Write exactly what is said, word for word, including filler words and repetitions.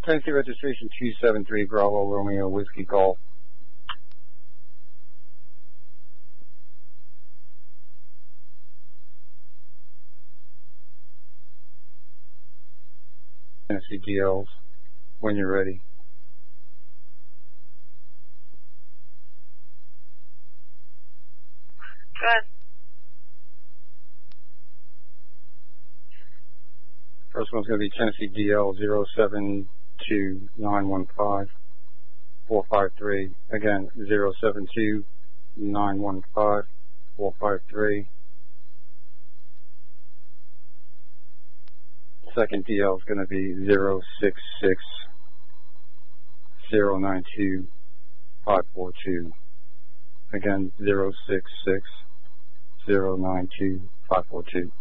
Tennessee registration two seven three Bravo Romeo Whiskey Golf. Tennessee G Ls, when you're ready. Good. First one's going to be Tennessee G L zero seven two nine one five four five three. Again, zero seven two nine one five four five three. Second D L is going to be zero six six zero nine two five four two. Again, zero six six zero nine two five four two.